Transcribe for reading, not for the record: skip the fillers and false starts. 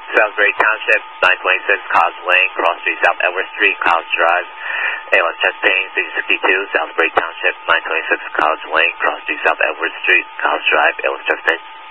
South Berry Township, 926 Clouds Lane, Cross Street, South Edward Street, Clouds Drive. ALS chest pain, 662, South Berry Township, 926 Clouds Lane, Cross Street, South Edward Street, Clouds Drive, ALS chest pain.